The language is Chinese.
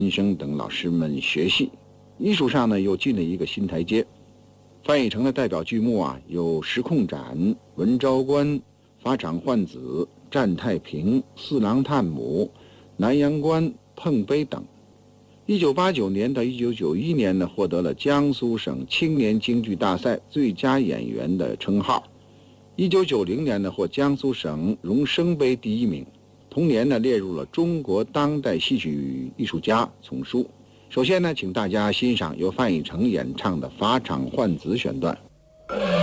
新生等老师们学习。艺术上呢，又进了一个新台阶。翻译成的代表剧目啊，有《石控斩》《文昭关》《法场换子》《战太平》《四郎探母》《南阳关》《碰杯》等。1989年到1991年呢，获得了江苏省青年京剧大赛最佳演员的称号。1990年呢，获江苏省荣升杯第1名。同年呢，列入了中国当代戏曲艺术家丛书。首先呢，请大家欣赏由范逸臣演唱的《法场换子》选段。